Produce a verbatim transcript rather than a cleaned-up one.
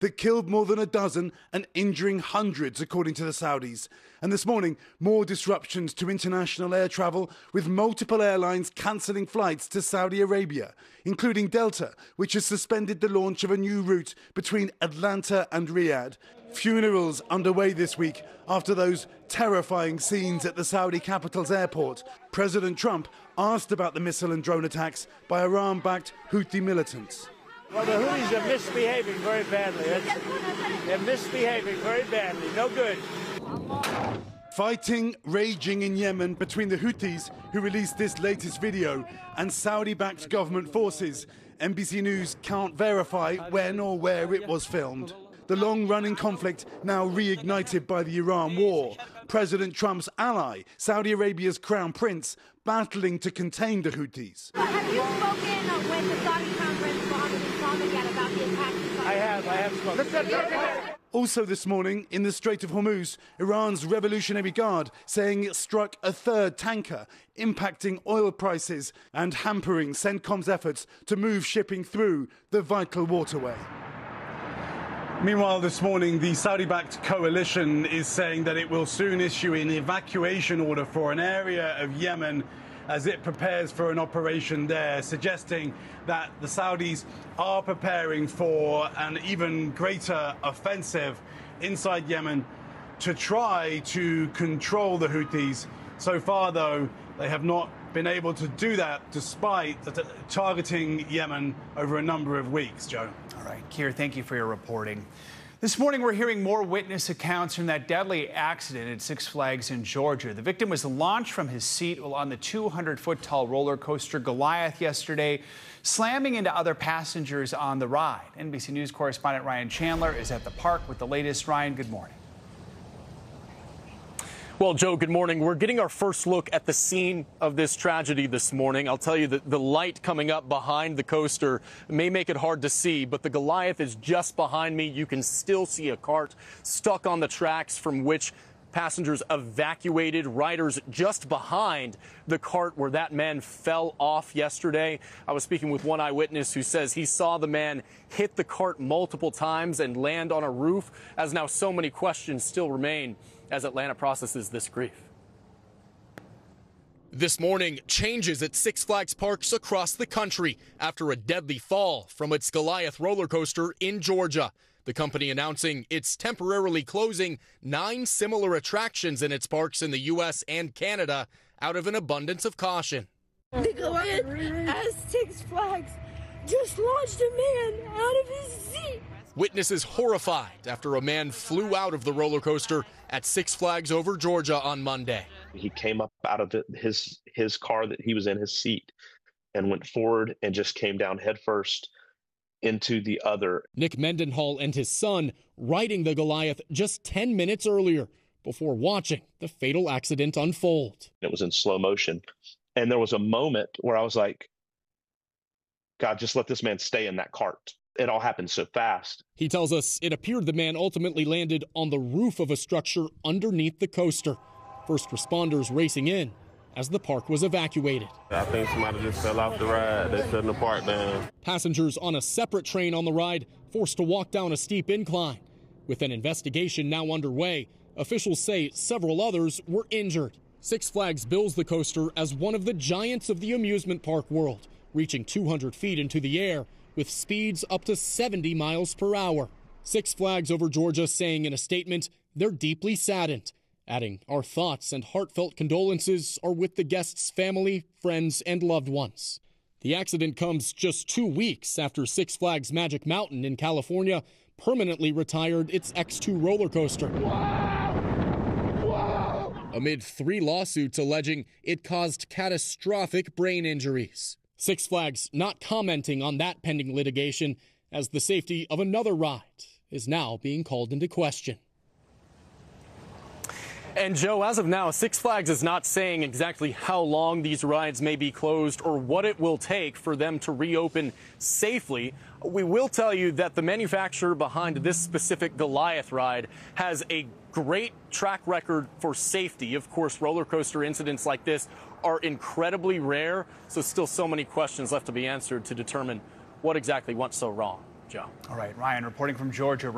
that killed more than a dozen and injuring hundreds, according to the Saudis. And this morning, more disruptions to international air travel, with multiple airlines cancelling flights to Saudi Arabia, including Delta, which has suspended the launch of a new route between Atlanta and Riyadh. Funerals underway this week after those terrifying scenes at the Saudi capital's airport. President Trump asked about the missile and drone attacks by Iran-backed Houthi militants. Well, the Houthis are misbehaving very badly. They're misbehaving very badly. No good. Fighting raging in Yemen between the Houthis, who released this latest video, and Saudi-backed government forces. N B C News can't verify when or where it was filmed. The long-running conflict now reignited by the Iran war. President Trump's ally, Saudi Arabia's Crown Prince, battling to contain the Houthis. Have you spoken with the Saudi Crown Prince Mohammed bin Salman yet about the attack? I have, I have spoken. Also this morning, in the Strait of Hormuz, Iran's Revolutionary Guard saying it struck a third tanker, impacting oil prices and hampering CENTCOM's efforts to move shipping through the vital waterway. Meanwhile, this morning, the Saudi-backed coalition is saying that it will soon issue an evacuation order for an area of Yemen as it prepares for an operation there, suggesting that the Saudis are preparing for an even greater offensive inside Yemen to try to control the Houthis. So far, though, they have not been able to do that despite targeting Yemen over a number of weeks, Joe. All right, Keir, thank you for your reporting. This morning, we're hearing more witness accounts from that deadly accident at Six Flags in Georgia. The victim was launched from his seat while on the two hundred foot tall roller coaster Goliath yesterday, slamming into other passengers on the ride. N B C News correspondent Ryan Chandler is at the park with the latest. Ryan, good morning. Well, Joe, good morning. We're getting our first look at the scene of this tragedy this morning. I'll tell you that the light coming up behind the coaster may make it hard to see, but the Goliath is just behind me. You can still see a cart stuck on the tracks from which passengers evacuated. Riders just behind the cart where that man fell off yesterday. I was speaking with one eyewitness who says he saw the man hit the cart multiple times and land on a roof, as now so many questions still remain as Atlanta processes this grief. This morning, changes at Six Flags parks across the country after a deadly fall from its Goliath roller coaster in Georgia. The company announcing it's temporarily closing nine similar attractions in its parks in the U S and Canada out of an abundance of caution. The Goliath at Six Flags just launched a man out of his seat. Witnesses horrified after a man flew out of the roller coaster at Six Flags over Georgia on Monday. He came up out of the, his his car that he was in, his seat, and went forward and just came down headfirst into the other. Nick Mendenhall and his son riding the Goliath just ten minutes earlier before watching the fatal accident unfold. It was in slow motion. And there was a moment where I was like, God, just let this man stay in that cart. It all happened so fast. He tells us it appeared the man ultimately landed on the roof of a structure underneath the coaster. First responders racing in as the park was evacuated. I think somebody just fell off the ride. They shouldn't have parked down. Passengers on a separate train on the ride forced to walk down a steep incline. With an investigation now underway, officials say several others were injured. Six Flags bills the coaster as one of the giants of the amusement park world, reaching two hundred feet into the air with speeds up to seventy miles per hour. Six Flags over Georgia saying in a statement they're deeply saddened, adding, our thoughts and heartfelt condolences are with the guests' family, friends, and loved ones. The accident comes just two weeks after Six Flags Magic Mountain in California permanently retired its X two roller coaster. Wow! Wow! Amid three lawsuits alleging it caused catastrophic brain injuries. Six Flags not commenting on that pending litigation, as the safety of another ride is now being called into question. And Joe, as of now, Six Flags is not saying exactly how long these rides may be closed or what it will take for them to reopen safely. We will tell you that the manufacturer behind this specific Goliath ride has a great track record for safety. Of course, roller coaster incidents like this are incredibly rare, so still so many questions left to be answered to determine what exactly went so wrong. Joe. All right, Ryan reporting from Georgia.